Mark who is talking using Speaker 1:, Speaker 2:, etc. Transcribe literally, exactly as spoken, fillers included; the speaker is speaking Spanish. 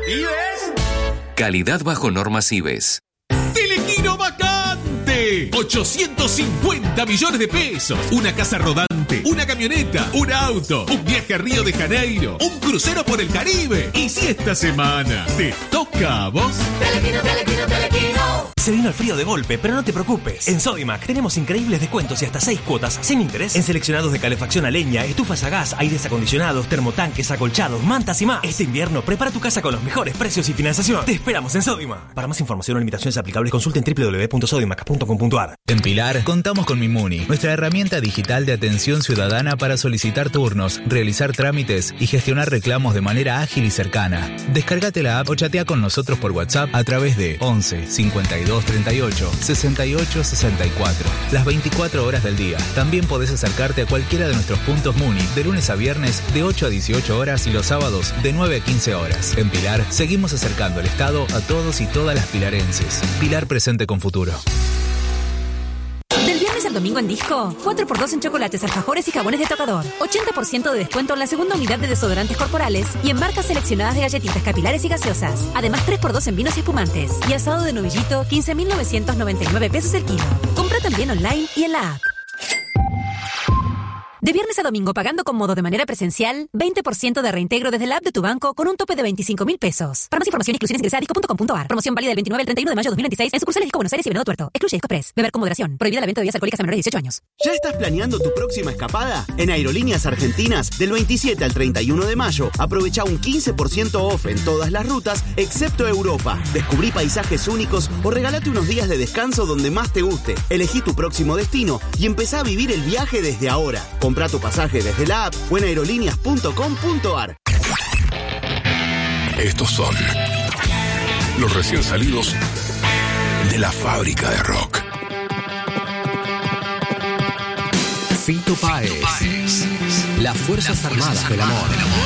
Speaker 1: ¿Ibes?
Speaker 2: Calidad bajo normas Ibes.
Speaker 3: ¡Telequino vacante! ochocientos cincuenta millones de pesos. Una casa rodante, una camioneta, un auto, un viaje a Río de Janeiro, un crucero por el Caribe. ¿Y si esta semana te toca a vos?
Speaker 4: Telequino, telequino, telequino.
Speaker 5: Se vino el frío de golpe, pero no te preocupes. En Sodimac tenemos increíbles descuentos y hasta seis cuotas sin interés en seleccionados de calefacción a leña, estufas a gas, aires acondicionados, termotanques, acolchados, mantas y más. Este invierno prepara tu casa con los mejores precios y financiación. Te esperamos en Sodimac. Para más información o limitaciones aplicables consulten doble u doble u doble u punto sodimac punto com punto a r.
Speaker 6: En Pilar contamos con Mimuni, nuestra herramienta digital de atención ciudadana para solicitar turnos, realizar trámites y gestionar reclamos de manera ágil y cercana. Descárgate la app o chatea con nosotros por WhatsApp a través de once cincuenta y dos treinta y ocho sesenta y ocho sesenta y cuatro. Las veinticuatro horas del día. También podés acercarte a cualquiera de nuestros puntos Muni de lunes a viernes de ocho a dieciocho horas y los sábados de nueve a quince horas. En Pilar seguimos acercando el Estado a todos y todas las pilarenses. Pilar presente con futuro.
Speaker 7: Del viernes al domingo en Disco, cuatro por dos en chocolates, alfajores y jabones de tocador. ochenta por ciento de descuento en la segunda unidad de desodorantes corporales y en marcas seleccionadas de galletitas capilares y gaseosas. Además, tres por dos en vinos y espumantes. Y asado de novillito, quince mil novecientos noventa y nueve pesos el kilo. Compra también online y en la app. De viernes a domingo, pagando con modo de manera presencial, veinte por ciento de reintegro desde la app de tu banco con un tope de veinticinco mil pesos. Para más información y exclusiones ingresa a disco punto com punto a r. Promoción válida del veintinueve al treinta y uno de mayo de dos mil veintiséis en sucursales Disco Buenos Aires y Venado Tuerto. Excluye Disco Express. Beber con moderación. Prohibida la venta de bebidas alcohólicas a menores de dieciocho años.
Speaker 8: ¿Ya estás planeando tu próxima escapada? En Aerolíneas Argentinas, del veintisiete al treinta y uno de mayo, aprovecha un quince por ciento off en todas las rutas, excepto Europa. Descubrí paisajes únicos o regalate unos días de descanso donde más te guste. Elegí tu próximo destino y empezá a vivir el viaje desde ahora. Comprá tu pasaje desde la app o en aerolíneas punto com punto a r.
Speaker 9: Estos son los recién salidos de la fábrica de rock.
Speaker 10: Fito Páez, las Fuerzas Armadas del Amor.